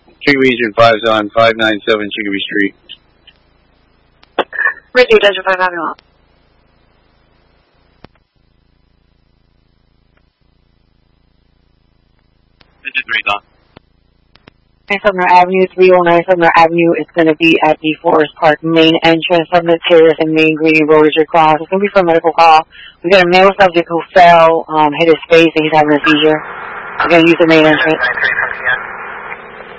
King Region 5's on 597 Chicopee Street. Radio Desert 5 Avenue. This is Radon. 9 Sumner Avenue, 309 Sumner Avenue. It's going to be at the Forest Park main entrance from the terrace and main Greeny Road is your cross. It's going to be for a medical call. We got a male subject who fell, hit his face, and he's having a seizure. We're going to use the main entrance.